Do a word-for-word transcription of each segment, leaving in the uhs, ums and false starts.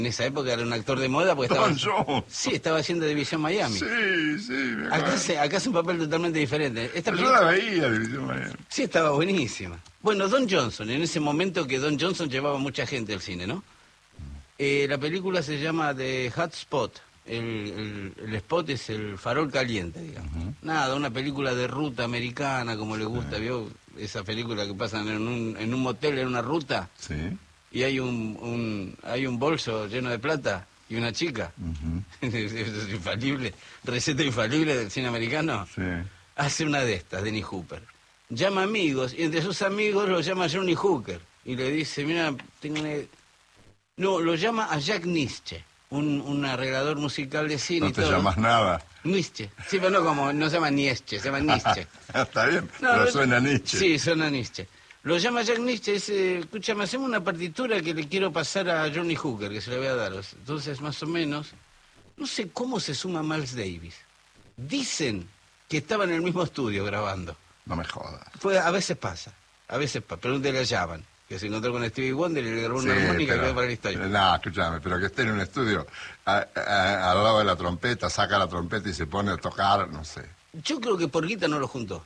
En esa época era un actor de moda porque estaba... Don Johnson. Sí, estaba haciendo División Miami. Sí, sí, me acuerdo. Acá hace, acá hace un papel totalmente diferente. Esta Yo película... la veía, División Miami. Sí, estaba buenísima. Bueno, Don Johnson, en ese momento que Don Johnson llevaba mucha gente al cine, ¿no? Eh, la película se llama The Hot Spot. El, el, el spot es el farol caliente, digamos. Uh-huh. Nada, una película de ruta americana, como le gusta, sí. ¿Vio? Esa película que pasan en un, en un motel, en una ruta. Sí. Y hay un, un hay un bolso lleno de plata y una chica. Uh-huh. Es infalible, receta infalible del cine americano. Sí. Hace una de estas, Dennis Hooper. Llama amigos, y entre sus amigos lo llama Johnny Hooker. Y le dice, mira, tengo una... No, lo llama a Jack Nitzsche, un, un arreglador musical de cine. No y te todo. llamas nada. Nietzsche. Sí, pero no como, no se llama Nietzsche, se llama Nietzsche. Está bien, no, pero lo, suena Nietzsche. Sí, suena Nietzsche. Lo llama Jack Nitzsche y dice, escúchame, hacemos una partitura que le quiero pasar a Johnny Hooker, que se la voy a dar. Entonces, más o menos, no sé cómo se suma Miles Davis. Dicen que estaba en el mismo estudio grabando. No me jodas. Pues a veces pasa, a veces pasa. Pregúntale a Javan, que se encontró con Stevie Wonder y le grabó una sí, armónica pero, que quedó para la historia. Pero, no, escúchame, pero que esté en un estudio a, a, al lado de la trompeta, saca la trompeta y se pone a tocar, no sé. Yo creo que por guita no lo juntó.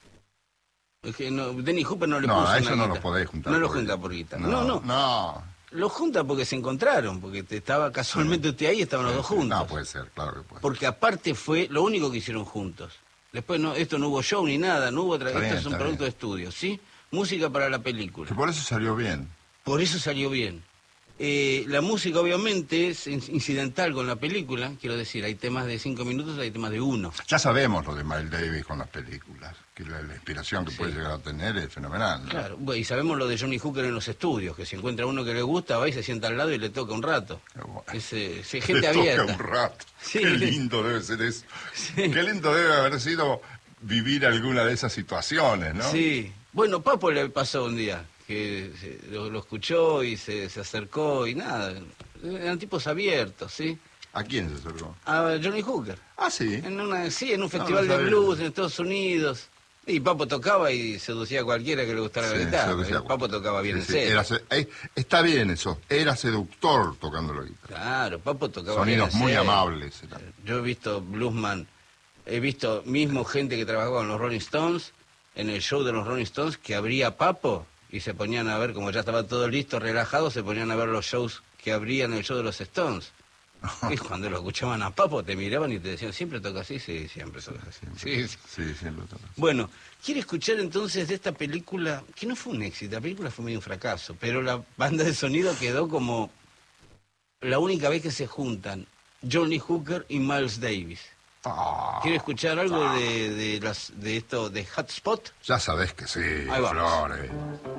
Es que no, Dennis Hooper no le no, puso a eso una no guita. lo podés juntar. No lo por junta guita. por guita. No, no, no. no. Lo junta porque se encontraron, porque te estaba casualmente usted ahí y estaban los dos juntos. No, puede ser, claro que puede ser. Porque aparte fue lo único que hicieron juntos. Después no, esto no hubo show ni nada, no hubo otra. Está esto bien, es un está producto bien. de estudio, ¿sí? Música para la película. Que por eso salió bien. Por eso salió bien. Eh, la música obviamente es incidental con la película, quiero decir, hay temas de cinco minutos, hay temas de uno. Ya sabemos lo de Miles Davis con las películas, que la, la inspiración que sí. puede llegar a tener es fenomenal, ¿no? Claro, bueno, y sabemos lo de Johnny Hooker en los estudios, que si encuentra uno que le gusta, va y se sienta al lado y le toca un rato. Bueno. Es, es gente le abierta. Toca un rato. Sí. Qué lindo debe ser eso. Sí. Qué lindo debe haber sido vivir alguna de esas situaciones, ¿no? Sí. Bueno, Papo le pasó un día, que se, lo, lo escuchó y se, se acercó y nada. Eran tipos abiertos, ¿sí? ¿A quién se acercó? A Johnny Hooker. Ah, sí. En una, sí, en un festival no, no de blues en Estados Unidos. Y Papo tocaba y seducía a cualquiera que le gustara sí, la guitarra. Papo tocaba bien sí, en sí. serio. Era, eh, está bien eso, era seductor tocando la guitarra. Claro, Papo tocaba Sonidos bien en muy serio. amables. Eran. Yo he visto bluesman, he visto mismo gente que trabajaba con los Rolling Stones, en el show de los Rolling Stones, que abría Papo y se ponían a ver, como ya estaba todo listo, relajado, se ponían a ver los shows que abrían el show de los Stones. Y cuando lo escuchaban a Papo, te miraban y te decían, ¿siempre toca así? Sí, siempre toca así. Siempre. Sí, sí. sí, siempre toca así. Bueno, ¿quiere escuchar entonces de esta película? Que no fue un éxito, la película fue medio un fracaso, pero la banda de sonido quedó como la única vez que se juntan Johnny Hooker y Miles Davis. Ah, ¿Quiere escuchar algo ah. de, de, las, de esto, de Hot Spot? Ya sabés que sí, Ahí vamos. Flores.